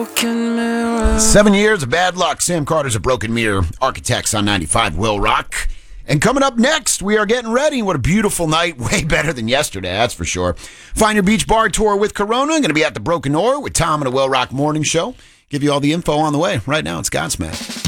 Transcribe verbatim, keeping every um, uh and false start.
Seven years of bad luck. Sam Carter's A Broken Mirror. Architects on ninety-five Will Rock. And coming up next, we are getting ready. What a beautiful night. Way better than yesterday, that's for sure. Find Your Beach Bar Tour with Corona. Going to be at the Broken Oar with Tom and a Will Rock Morning Show. Give you all the info on the way. Right now, it's Godsmack.